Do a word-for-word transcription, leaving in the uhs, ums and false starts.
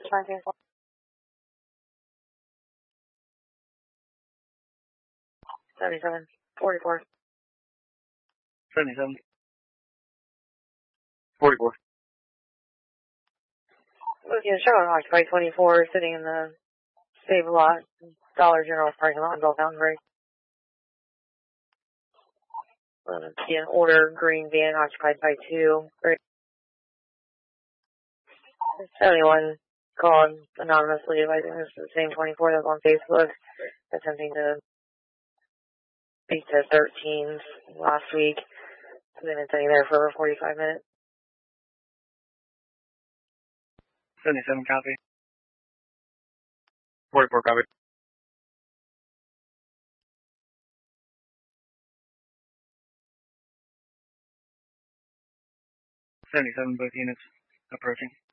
seventy-seven, forty-four. seventy-seven, forty-four. Looking at Charlotte occupied twenty-four, sitting in the Save Lot, Dollar General parking lot in Bell Fountain Break. An order, green van occupied by two. seventy-one called anonymously. I think it's the same twenty-four that's on Facebook, attempting to speak to thirteen last week. So they've been sitting there for over forty-five minutes. seventy-seven copy. forty-four copy. seventy-seven both units approaching.